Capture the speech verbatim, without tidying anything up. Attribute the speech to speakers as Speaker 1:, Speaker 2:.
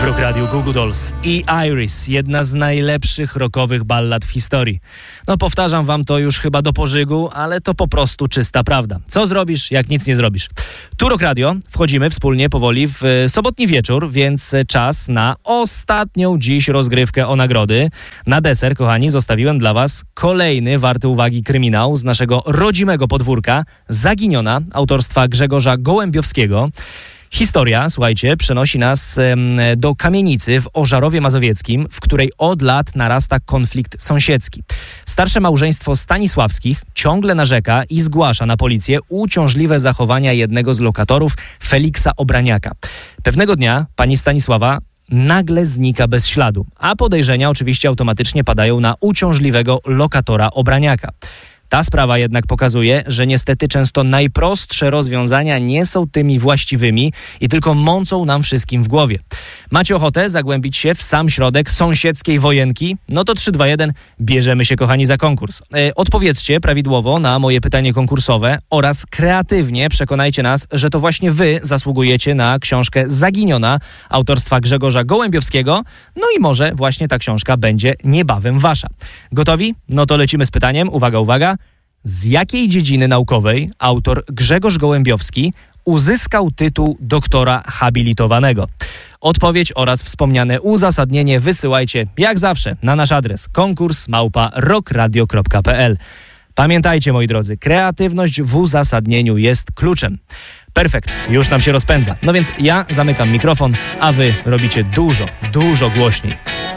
Speaker 1: Rock Radio Goo Goo Dolls i Iris, jedna z najlepszych rockowych ballad w historii. No powtarzam wam to już chyba do pożygu, ale to po prostu czysta prawda. Co zrobisz, jak nic nie zrobisz? Tu Rock Radio, wchodzimy wspólnie powoli w sobotni wieczór, więc czas na ostatnią dziś rozgrywkę o nagrody. Na deser, kochani, zostawiłem dla was kolejny warty uwagi kryminał z naszego rodzimego podwórka Zaginiona, autorstwa Grzegorza Gołębiowskiego. Historia, słuchajcie, przenosi nas em, do kamienicy w Ożarowie Mazowieckim, w której od lat narasta konflikt sąsiedzki. Starsze małżeństwo Stanisławskich ciągle narzeka i zgłasza na policję uciążliwe zachowania jednego z lokatorów, Feliksa Obraniaka. Pewnego dnia pani Stanisława nagle znika bez śladu, a podejrzenia oczywiście automatycznie padają na uciążliwego lokatora Obraniaka. Ta sprawa jednak pokazuje, że niestety często najprostsze rozwiązania nie są tymi właściwymi i tylko mącą nam wszystkim w głowie. Macie ochotę zagłębić się w sam środek sąsiedzkiej wojenki? No to trzy, dwa, jeden, bierzemy się, kochani, za konkurs. E, odpowiedzcie prawidłowo na moje pytanie konkursowe oraz kreatywnie przekonajcie nas, że to właśnie wy zasługujecie na książkę Zaginiona autorstwa Grzegorza Gołębiowskiego. No i może właśnie ta książka będzie niebawem wasza. Gotowi? No to lecimy z pytaniem. Uwaga, uwaga. Z jakiej dziedziny naukowej autor Grzegorz Gołębiowski uzyskał tytuł doktora habilitowanego? Odpowiedź oraz wspomniane uzasadnienie wysyłajcie jak zawsze na nasz adres konkurs małpa rockradio kropka p l. Pamiętajcie, moi drodzy, kreatywność w uzasadnieniu jest kluczem. Perfekt, już nam się rozpędza. No więc ja zamykam mikrofon, a wy robicie dużo, dużo głośniej.